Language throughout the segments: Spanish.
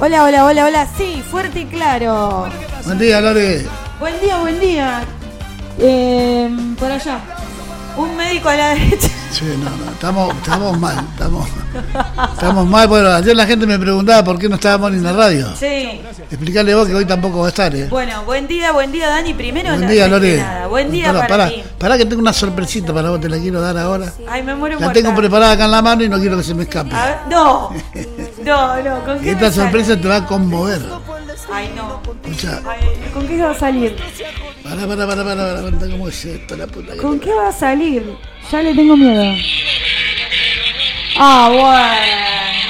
Hola, hola, hola, hola. Sí, fuerte y claro. Buen día, Lore. Buen día, buen día. Por allá. Un médico a la derecha. Sí, no, estamos mal. Estamos mal. Bueno, ayer la gente me preguntaba por qué no estábamos ni en la radio. Sí. Explicarle vos que hoy tampoco va a estar, ¿eh? Bueno, buen día, Dani. Primero, buen día, Lore. Nada. Buen día para ti. Pará que tengo una sorpresita para vos, te la quiero dar ahora. Ay, me muero La muerta. tengo preparada acá en la mano y no quiero que se me escape. A ver, no, ¿con qué Esta me sorpresa sale? te va a conmover. Ay, no. Escuchá. Ay, ¿con qué va a salir? Pará, ¿cómo es esto? La puta que ¿Con te- qué va a salir? Ya le tengo miedo. Ah, bueno.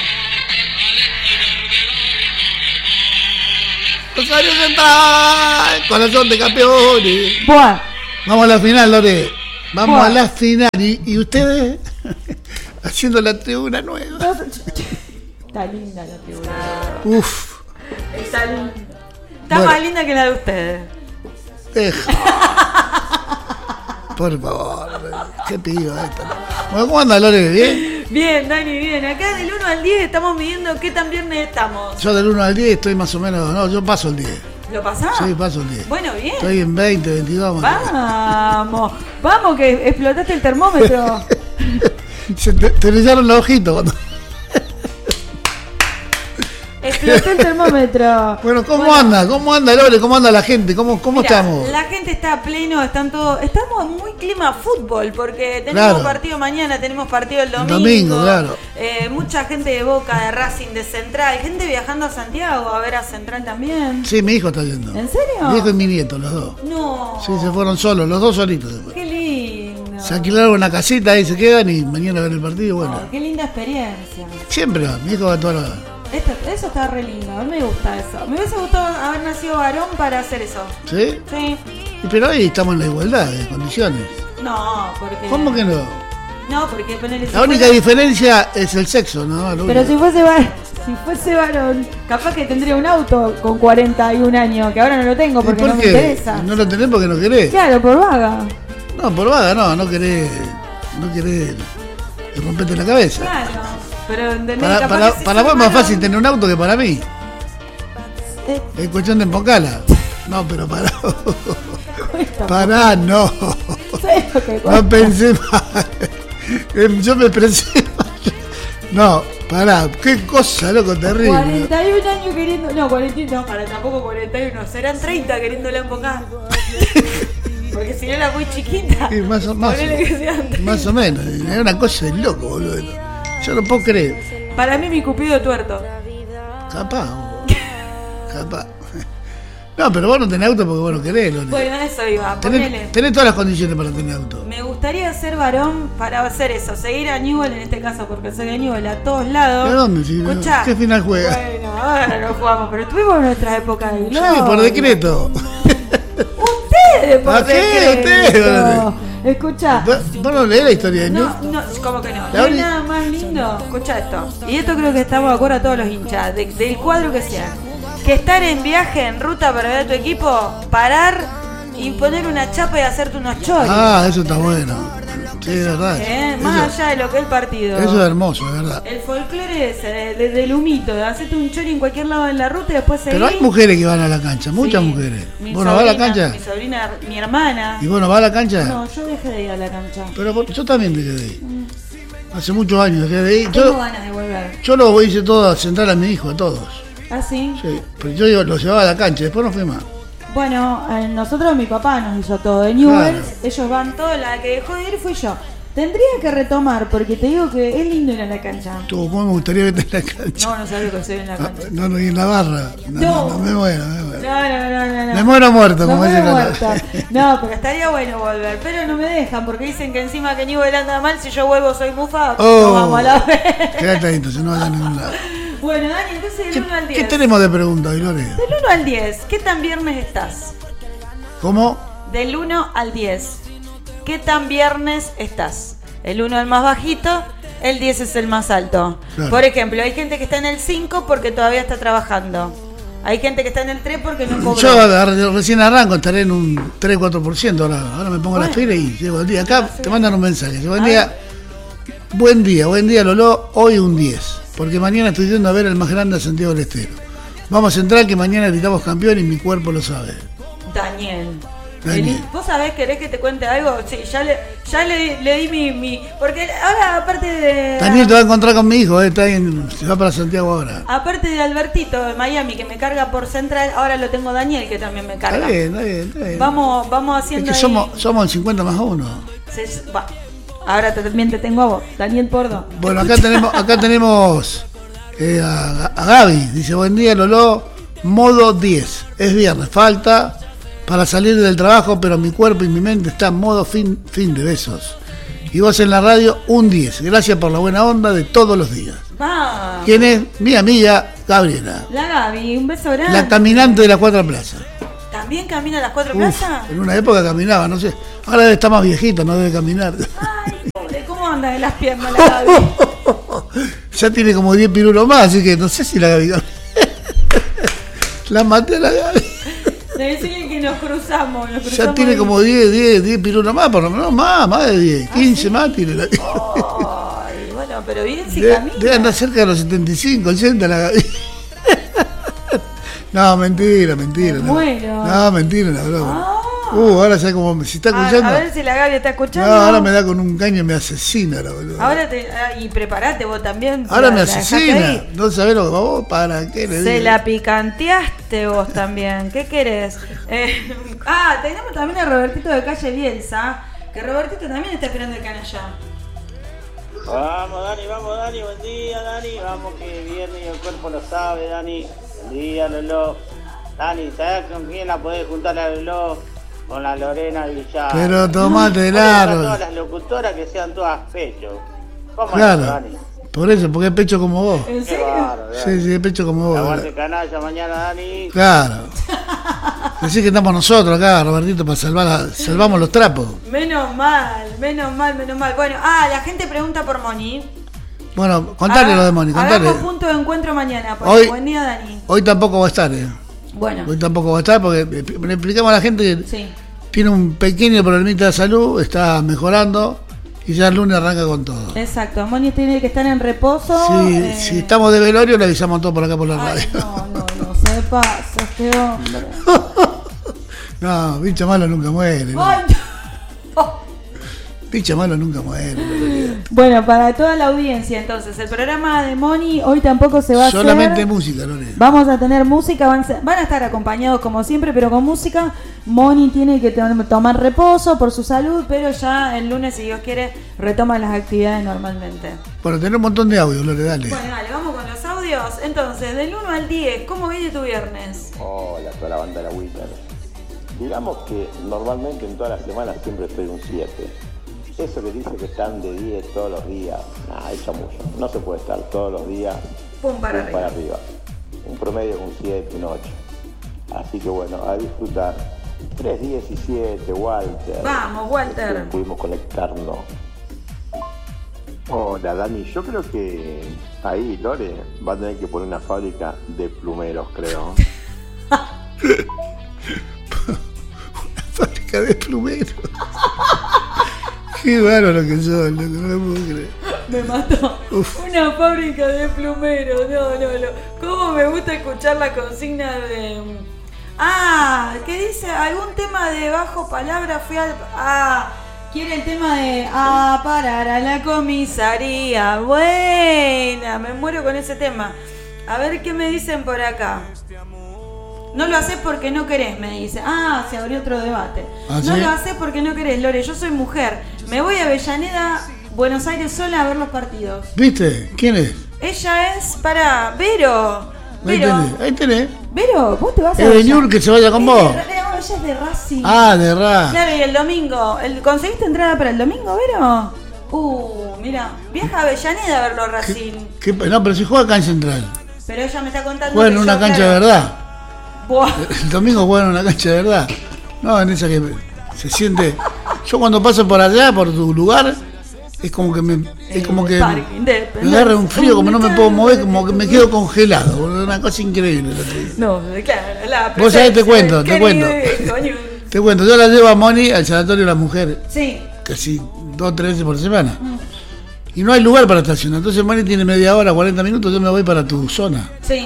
Rosario Central, corazón de campeones. Buah. Vamos a la final, Lore. Vamos Buah. a la final. Y ustedes haciendo la tribuna nueva. Está linda la tribuna. Uf. Está linda. Está Bueno. más linda que la de ustedes. Deja. Por favor. Qué pido esto. Bueno, ¿cómo anda, Lore? ¿Bien? Bien, Dani, bien. Acá del 1 al 10 estamos midiendo qué tan viernes estamos. Yo del 1 al 10 estoy más o menos. No, yo paso el 10. ¿Lo pasás? Sí, paso el 10. Bueno, bien. Estoy en 20, 22. Vamos, que explotaste el termómetro. Se te brillaron los ojitos cuando... Explotó el termómetro. Bueno, ¿cómo anda? ¿Cómo anda, Lore? ¿Cómo anda la gente? ¿Cómo Mira, estamos? la gente está a pleno, estamos muy clima fútbol, porque tenemos Claro. partido mañana, tenemos partido el domingo. Domingo, claro. Mucha gente de Boca, de Racing, de Central, gente viajando a Santiago a ver a Central también. Sí, mi hijo está yendo. ¿En serio? Mi hijo y mi nieto, los dos. No. Sí, se fueron solos, los dos solitos después. Qué lindo. Se alquilaron una casita y se quedan y mañana ven el partido. Bueno, Oh, qué linda experiencia. siempre va, mi hijo va toda la... Eso está re lindo, a mí me gusta eso. Me hubiese gustado haber nacido varón para hacer eso. ¿Sí? Sí. Pero ahí estamos en la igualdad de condiciones. No, porque... ¿Cómo que no? No, porque ponele... La única diferencia es el sexo, ¿no? Lo Pero único. si fuese varón, capaz que tendría un auto con 41 años, que ahora no lo tengo ¿Y porque por no me qué? interesa. No lo tenés porque no querés. Claro, por vaga. No, por vaga no querés romperte la cabeza. Claro. Pero entendés, Para capaz que vos es más fácil tener un auto que para mí. Eh, Es cuestión de embocarla. No, pero para. cuesta. Pará, no. ¿Sabes lo que No cuesta? pensé mal. Yo me expresé mal. No, pará. Qué cosa, loco, terrible. 41 años queriendo... No, 41, no, para tampoco 41. Serán 30 queriéndola embocar. Porque si no era muy chiquita. Sí, más o ponele que sean 30. más o menos. Es una cosa de loco, boludo. Yo no puedo creer. Para mí mi cupido tuerto. Capaz. Capaz. No, pero vos no tenés auto porque vos no querés, Lore. Bueno, eso iba. Ponele. Tenés todas las condiciones para tener auto. Me gustaría ser varón para hacer eso, seguir a Newell en este caso, porque soy de Newell a todos lados. ¿De dónde? Sí, Escuchá. ¿qué final juega? Bueno, ahora no jugamos, pero tuvimos nuestra época de Sí, gloria. por decreto. Ustedes, por ¿A qué? decreto. Ustedes. Escuchá. ¿Vos no leés la historia de No, Newell? no, ¿cómo que no? La No hay uni- nada más lindo. Escucha esto. Y esto creo que estamos de acuerdo a todos los hinchas, del cuadro que sea. Que estar en viaje, en ruta para ver a tu equipo, parar y poner una chapa y hacerte unos choris. Ah, eso está bueno. Sí, es verdad. Más allá de lo que es el partido. Eso es hermoso, es verdad. El folclore ese, del humito, de hacerte un chori en cualquier lado en la ruta y después seguir. Pero hay mujeres que van a la cancha, muchas mujeres. Mi ¿Vos no vas a la sobrina, cancha? Mi sobrina, mi hermana. ¿Y vos no vas a la cancha? No, yo dejé de ir a la cancha. Pero yo también dejé de ir. Hace muchos años dejé de ir. Tengo ganas de volver. Yo lo hice todo a centrar a mi hijo, a todos. ¿Ah, sí? Sí, pero yo lo llevaba a la cancha, después no fui más. Bueno, nosotros, mi papá nos hizo todo de Newell's. Claro. Ellos van todo, la que dejó de ir fui yo. Tendría que retomar, porque te digo que es lindo ir a la cancha. Tú, ¿cómo me gustaría verte en la cancha? No sabía que soy en la cancha. No, y en la barra. No, me muero. No. Me muero muerto, No como me dice la- muerta. No, pero estaría bueno volver. Pero no me dejan porque dicen que encima que Newell anda mal, si yo vuelvo soy mufa. Oh. Nos vamos a la vez. Quédate ahí, entonces no vas a ningún lado. Bueno, Dani, entonces del 1 al 10. ¿Qué tenemos de pregunta, Lore? Del 1 al 10, ¿qué tan viernes estás? ¿Cómo? Del 1 al 10, ¿qué tan viernes estás? El 1 es el más bajito, el 10 es el más alto. Claro. Por ejemplo, hay gente que está en el 5 porque todavía está trabajando. Hay gente que está en el 3 porque no cobró. Yo recién arranco, estaré en un 3-4% ahora me pongo las pilas y llego el día. Acá te mandan un mensaje. Buen día, Lolo, hoy un 10. Porque mañana estoy yendo a ver el más grande a Santiago del Estero. Vamos a entrar que mañana gritamos campeón y mi cuerpo lo sabe. Daniel. Daniel. ¿Vos sabés, querés que te cuente algo? Sí, ya le di mi... Porque ahora, aparte de... Daniel te va a encontrar con mi hijo, se va para Santiago ahora. Aparte de Albertito de Miami, que me carga por Central, ahora lo tengo Daniel, que también me carga. Está bien. Vamos haciendo es que somos el 50 más 1. Ahora también te tengo a vos, Daniel Pordo. Bueno, acá tenemos a Gaby. Dice, buen día, Lolo, modo 10. Es viernes, falta para salir del trabajo, pero mi cuerpo y mi mente están en modo fin de besos. Y vos en la radio, un 10. Gracias por la buena onda de todos los días. ¿Quién es? Mi amiga Gabriela. La Gaby, un beso grande. La caminante de las 4 plazas. ¿También camina a las 4 plazas? En una época caminaba, no sé. Ahora está más viejita, no debe caminar. Ay, pobre, ¿cómo anda de las piernas la Gaby? Ya tiene como 10 pirulos más, así que no sé si la Gaby. La maté a la Gaby. Decirle que nos cruzamos. Ya tiene como 10 pirulos más, por lo menos más de 10. 15 más tiene la Gaby. Ay, bueno, pero bien si camina. Debe andar cerca de los 75, 80 la Gaby. No, mentira. Bueno. No, mentira, la broma. Ahora ya como si está escuchando. A ver si la Gaby está escuchando. No, ahora me da con un caño y me asesina, la boluda. Ahora y preparate vos también. Ahora me asesina. No sabés lo que vos, para qué le digo. Se la picanteaste vos también. ¿Qué querés? Tenemos también a Robertito de Calle Bielsa. Que Robertito también está esperando el canalla. Vamos Dani, buen día Dani. Vamos que viernes y el cuerpo lo sabe, Dani. Buen día, Lolo. Dani, ¿sabés con quién la podés juntar a Lolo? Con la Lorena Villar. Pero tomate largo. Todas las locutoras que sean todas pechos. ¿Cómo claro, es, Dani? Por eso, porque es pecho como vos. ¿En serio? Sí, es pecho como vos. Aguante canalla mañana, Dani. Claro. Decís que estamos nosotros acá, Robertito, para salvamos los trapos. Menos mal. Bueno, la gente pregunta por Moni. Bueno, contale lo de Moni, contale. Hagamos punto de encuentro mañana. Buen día, Dani. Hoy tampoco va a estar, Bueno. Hoy tampoco va a estar porque le explicamos a la gente que tiene un pequeño problemita de salud, está mejorando y ya el lunes arranca con todo. Exacto, Moni tiene que estar en reposo. Si estamos de velorio le avisamos todo por acá por la radio. No se pasa este hombre. No, bicho malo nunca muere. Ay, Bicho malo nunca muere. Bueno, para toda la audiencia, entonces, el programa de Moni hoy tampoco se va a hacer. Solamente música, Lore. Vamos a tener música, van a estar acompañados como siempre, pero con música. Moni tiene que tomar reposo por su salud, pero ya el lunes, si Dios quiere, retoma las actividades normalmente. Bueno, tenemos un montón de audio, Lore, dale. Bueno, dale, vamos con los audios. Entonces, del 1 al 10, ¿cómo viene tu viernes? Hola, toda la banda de la Winter. Digamos que normalmente en todas las semanas siempre estoy un 7. Eso que dice que están de 10 todos los días, echa mucho. No se puede estar todos los días Pum para arriba. Un promedio con un 7, un 8. Así que bueno, a disfrutar. 3:17, Walter. Vamos, Walter. Pudimos conectarnos. Hola, Dani. Yo creo que ahí, Lore, va a tener que poner una fábrica de plumeros, creo. Una fábrica de plumeros. Qué bárbaro que soy, loco, no lo puedo creer. Me mató. Uf. Una fábrica de plumeros. No. ¿Cómo me gusta escuchar la consigna de... ¿qué dice? ¿Algún tema de bajo palabra? Quiere el tema de... parar a la comisaría. Buena, me muero con ese tema. A ver qué me dicen por acá. No lo haces porque no querés, me dice. Se abrió otro debate. No lo haces porque no querés, Lore. Yo soy mujer. Me voy a Avellaneda, Buenos Aires sola a ver los partidos. ¿Viste? ¿Quién es? Ella es Vero. Ahí tenés. Vero, vos te vas a... Es de Ñur, que se vaya con vos. Ella es de Racing. De Racing. Claro, y el domingo. ¿Conseguiste entrada para el domingo, Vero? Mira, viaja a Avellaneda a verlo Racing. No, pero si juega acá en Central. Pero ella me está contando. Juega en una cancha de verdad. Buah. El domingo juega en una cancha de verdad. No, en esa que se siente... Yo cuando paso por allá, por tu lugar, es como que me agarra un frío, como no me puedo mover, como que me quedo congelado. Una cosa increíble. No, claro. Vos sabés, te cuento. Te cuento, yo la llevo a Moni al sanatorio de la mujer. Sí. Casi 2 o 3 veces por semana. Y no hay lugar para estacionar. Entonces Moni tiene media hora, 40 minutos, yo me voy para tu zona. Sí.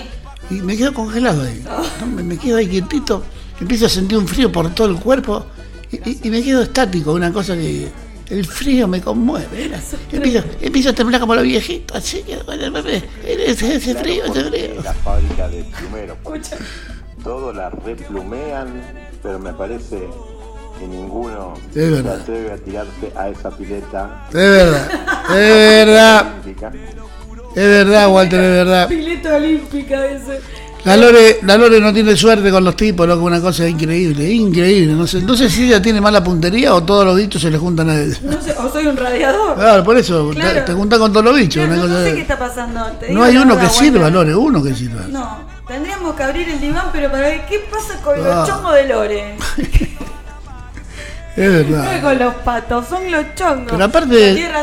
y me quedo congelado ahí. ¿No? Me quedo ahí quietito, empiezo a sentir un frío por todo el cuerpo y me quedo estático, una cosa que el frío me conmueve. Empiezo a temblar como los viejitos, así que ese frío. La fábrica de plumeros, todos la replumean, pero me parece que ninguno se atreve a tirarse a esa pileta. Es verdad, Walter, es verdad. Pileta olímpica ese. La Lore no tiene suerte con los tipos, loco, una cosa increíble. No sé si ella tiene mala puntería o todos los bichos se le juntan a ella. No sé, o soy un radiador. Claro, por eso, claro. Te juntan con todos los bichos. Claro, no sé qué está pasando. No hay uno que sirva, Lore, uno que sirva. No, tendríamos que abrir el diván, pero para ver qué pasa con los chongos de Lore. Es verdad. No es con los patos, son los chongos. Pero aparte,